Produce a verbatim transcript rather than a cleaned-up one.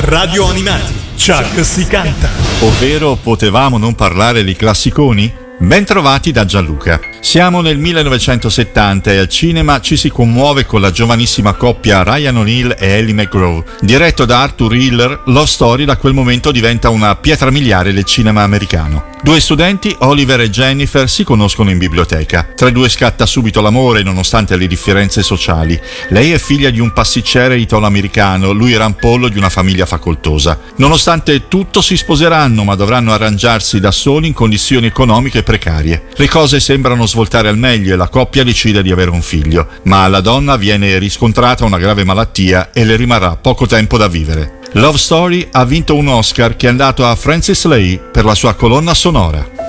Radio Animati, Chuck si canta. Ovvero, potevamo non parlare di classiconi? Ben trovati da Gianluca. Siamo nel millenovecentosettanta e al cinema ci si commuove con la giovanissima coppia Ryan O'Neal e Ellie McGraw. Diretto da Arthur Hiller, Love Story da quel momento diventa una pietra miliare del cinema americano. Due studenti, Oliver e Jennifer, si conoscono in biblioteca. Tra i due scatta subito l'amore nonostante le differenze sociali. Lei è figlia di un pasticcere italo-americano, lui rampollo di una famiglia facoltosa. Nonostante tutto si sposeranno, ma dovranno arrangiarsi da soli in condizioni economiche precarie. Le cose sembrano svoltare al meglio e la coppia decide di avere un figlio, ma alla donna viene riscontrata una grave malattia e le rimarrà poco tempo da vivere. Love Story ha vinto un Oscar che è andato a Francis Lai per la sua colonna sonora.